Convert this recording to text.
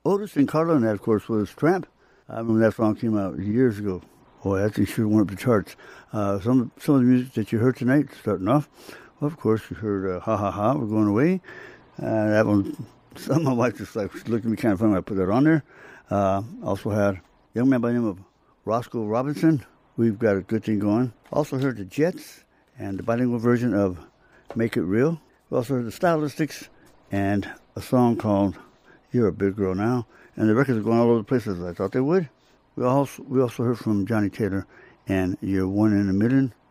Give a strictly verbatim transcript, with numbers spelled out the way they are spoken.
Otis and Carla, and that, of course, was Tramp. I remember that song came out years ago. Boy, that thing sure went up the charts. Uh, some some of the music that you heard tonight, starting off, well, of course, you heard uh, Ha Ha Ha, We're Going Away. Uh, that one, some of my wife just like looked at me kind of funny when I put that on there. Uh, also had a young man by the name of Roscoe Robinson. We've got a good thing going. Also heard the Jets and the bilingual version of Make It Real. We also heard the Stylistics and a song called You're a Big Girl Now. And the records are going all over the place as I thought they would. We also we also heard from Johnny Taylor and You're One in a Million.